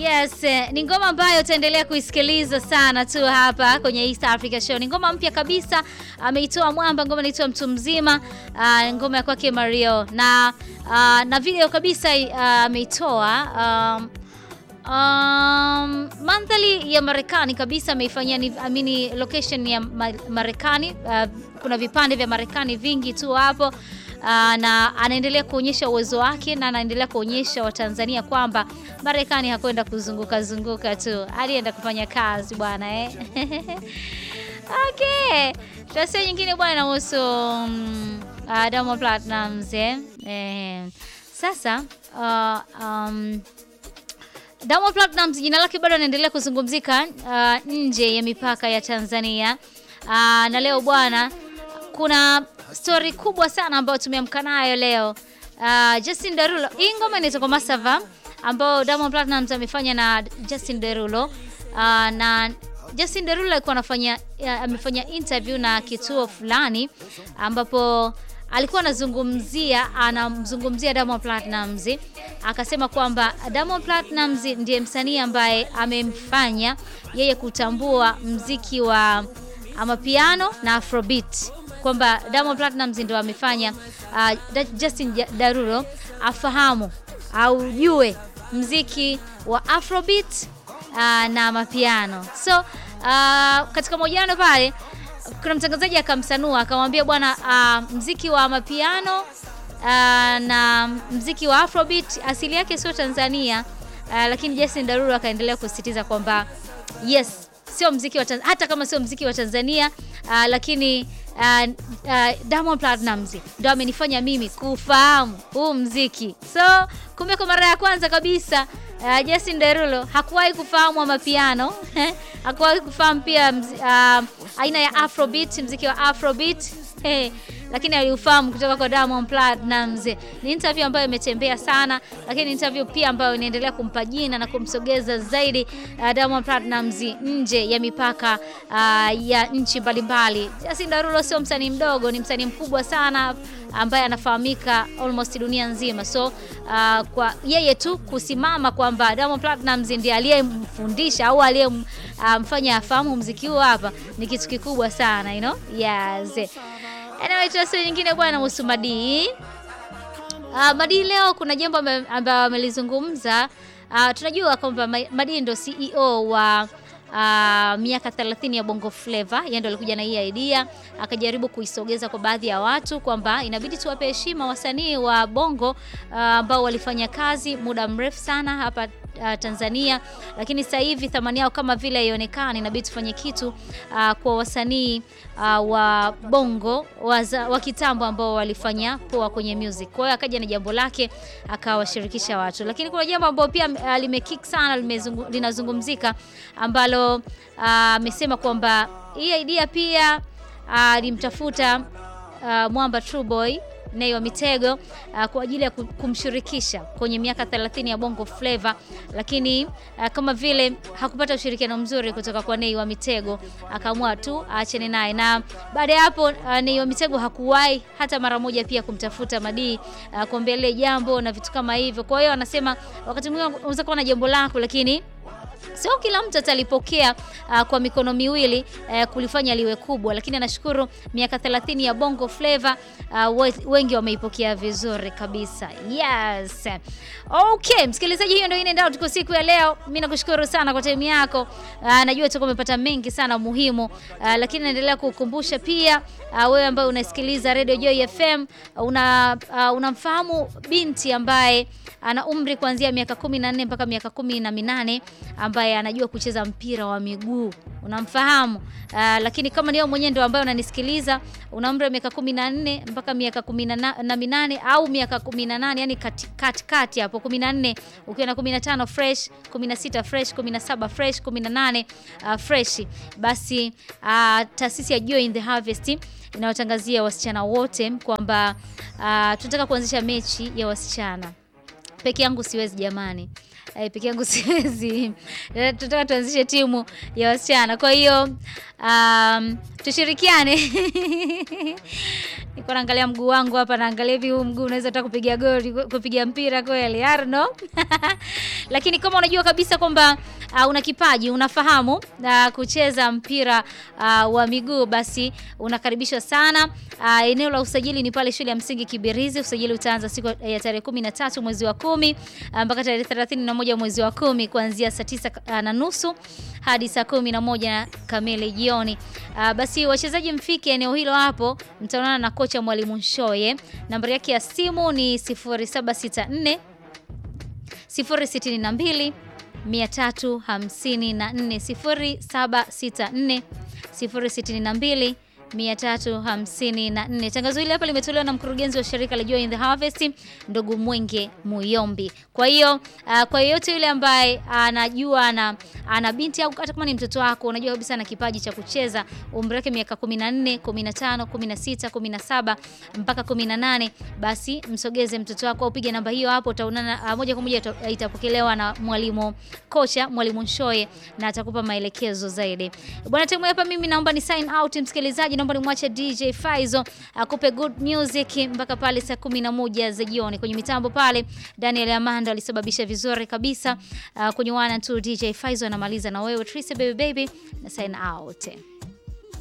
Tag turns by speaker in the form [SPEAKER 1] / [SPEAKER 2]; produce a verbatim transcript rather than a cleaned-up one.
[SPEAKER 1] Yes, eh, ni ngoma ambayo utaendelea kuisikiliza sana tu hapa kwenye East Africa Show. Ni ngoma mpya kabisa, ameitoa Mwamba, ngoma inaitwa Mtu Mzima, uh, ngoma ya kwake Mario. Na uh, na video kabisa ameitoa uh, um, Um, mandhari ya Marekani kabisa ameifanyia, ni amini location ya Marekani. Uh, kuna vipande vya Marekani vingi tu hapo. Uh, na anaendelea kuonyesha uwezo wake na anaendelea kuonyesha Watanzania kwamba Marekani hakwenda kuzunguka zunguka tu, alienda kufanya kazi bwana eh. Okay. Sasa nyingine bwana inahusu um, uh, Diamond Platnumz eh. eh. Sasa uh, um, Diamond Platnumz jina lake bado anaendelea kuzungumzika uh, nje ya mipaka ya Tanzania. Uh, na leo bwana kuna story kubwa sana ambayo tumeamka nayo leo. Uh, Justin Derulo, hii ngoma inaitwa Masava ambayo Diamond Platnumz amefanya na Justin Derulo. Uh, na Justin Derulo alikuwa anafanya uh, amefanya interview na kituo fulani ambapo alikuwa anazungumzia anamzungumzia Diamond Platnumz, akasema kwamba Diamond Platnumz ndiye msanii ambaye amemfanya yeye kutambua mziki wa amapiano na Afrobeat, kwamba Diamond Platnumz ndio amefanya uh, Justin Derulo afahamu au jue mziki wa Afrobeat uh, na amapiano. So uh, katika mahojiano pale kuna mtangazaji akamsanua akamwambia bwana, uh, mziki wa mapiano uh, na mziki wa Afrobeat asili yake sio Tanzania, uh, lakini Justin Derulo akaendelea kusisitiza kwamba yes, sio mziki wa Tanzania, hata kama sio mziki wa Tanzania uh, lakini uh, uh, Diamond Platnumz ndio amenifanya mimi kufahamu huu mziki. So kumbe kwa mara ya kwanza kabisa Uh, Justin Derulo hakuwahi kufahamu amapiano, hakuwahi kufahamu pia uh, aina ya Afrobeat, mziki wa Afrobeat, hey, lakini aliufahamu kutoka kwa Diamond Platnumz. Ni interview ambayo imetembea sana, lakini interview pia ambayo inaendelea kumpa jina na kumsogeza zaidi uh, Diamond Platnumz nje ya mipaka uh, ya nchi mbalimbali. Justin Derulo sio msanii mdogo, ni msanii mkubwa sana ambaye anafahamika almost dunia nzima. So uh, kwa yeye tu kusimama kwamba Diamond Platnumz ndiye aliyemfundisha au aliyemfanya um, afahamu muziki huu hapa ni kitu kikubwa sana, you know? Yes. Anyway, tuasio nyingine bwana kuhusu Madi. Uh, Madi leo kuna jambo ambalo amelizungumza. Uh, tunajua kwamba Madi ndo C E O wa Uh, miaka thelathini ya Bongo Flava. Yeye ndo alikuja na hii idea, akajaribu kuisogeza kwa baadhi ya watu kwamba inabidi tuwape heshima wasanii wa Bongo ambao uh, walifanya kazi muda mrefu sana hapa uh, Tanzania, lakini sasa hivi thamani yao kama vile haionekani. Inabidi tufanye kitu uh, kwa wasanii uh, wa Bongo waza, wa kitambo ambao walifanya poa kwenye music. Kwa hiyo akaja na jambo lake akawashirikisha watu, lakini kuna jambo ambalo pia uh, limekick sana, linazungumzika ambalo amesema uh, kwamba hii idea pia alimtafuta uh, uh, Mwamba True Boy Nay wa Mitego uh, kwa ajili ya kumshirikisha kwenye miaka thelathini ya Bongo Flava, lakini uh, kama vile hakupata ushirikiano mzuri kutoka kwa Nay wa Mitego, akaamua tu aachane naye. Na baada ya hapo uh, Nay wa Mitego hakuwahi hata mara moja pia kumtafuta Madi uh, kuombelea jambo na vitu kama hivyo. Kwa hiyo anasema wakati mwingine unaweza kuwa na jambo lako, lakini sio kila mtu atalipokea uh, kwa mikono miwili uh, kulifanya liwe kubwa, lakini anashukuru miaka thelathini ya Bongo Flava uh, wengi wameipokea vizuri kabisa. Yes. Okay, msikilizaji, hiyo ndio inaenda tuko siku ya leo. Mimi nakushukuru sana kwa time yako. Uh, najua tuko umepata mengi sana muhimu, uh, lakini naendelea kukukumbusha pia uh, wewe ambaye unasikiliza Radio Joy F M una uh, unamfahamu binti ambaye ana umri kuanzia miaka kumi na nne mpaka miaka kumi na minane ambaye anajua kucheza mpira wa miguu. Unamfahamu? Uh, lakini kama ni wewe mwenyewe ndio ambaye unanisikiliza, una umri wa miaka kumi na nne mpaka miaka kumi na minane au miaka kumi na nane, yani kati kati, kati hapo kumi na nne ukiwa na kumi na tano fresh, kumi na sita fresh, kumi na saba fresh, kumi na nane uh, fresh, basi uh, taasisi ya Joy in the Harvest inayotangazia wasichana wote kwamba uh, tunataka kuanzisha mechi ya wasichana. Peke yangu siwezi jamani. Eh, peke yangu siwezi. Tunataka tuanzishe timu ya wasichana. Kwa hiyo um, tushirikiane. Niko naangalia mguu wangu hapa, naangalia hivi huu mguu unaweza hata kupiga goli, kupiga mpira kweli, I don't know. Lakini kama unajua kabisa kwamba uh, una kipaji, unafahamu uh, kucheza mpira uh, wa miguu, basi unakaribishwa sana. Uh, eneo la usajili ni pale shule ya msingi Kibirizi. Usajili utaanza siku ya tarehe kumi na tatu mwezi wa kumi mpaka uh, tarehe thelathini na moja mwezi wa kumi kuanzia saa tisa uh, na nusu hadi saa kumi na moja kamili jioni. Uh, basi wachezaji mfike eneo hilo hapo, mtaonana na kocha Mwalimu Nshoye. Nambari yake ya simu ni sifuri saba sita nne sifuri sita mbili mia tatu hamsini na nne sifuri saba sita nne sifuri sita mbili mia tatu hamsini na nne. Tangazo hili hapa limetolewa na mkurugenzi wa shirika la Joy in the Harvest, ndugu Mwenge Muyombi. Kwa hiyo uh, kwa yote yule ambaye anajua ana ana binti au hata kama ni mtoto wako unajua kabisa ana kipaji cha kucheza, umri wake miaka kumi na nne, kumi na tano, kumi na sita, kumi na saba mpaka kumi na nane, basi msogeze mtoto wako, upige namba hiyo hapo, utaonana uh, moja kwa moja itapokelewa na mwalimu kocha Mwalimu Nshoye na atakupa maelekezo zaidi. Bwana timu hapa, mimi naomba ni sign out msikilizaji, naomba nimwache D J Faizo akupe good music mpaka pale saa kumi na moja za jioni. Kwenye mitambo pale Daniel Amanda alisababisha vizuri kabisa. Uh, kwenye one and two D J Faizo anamaliza na wewe Tracy baby baby na sign out.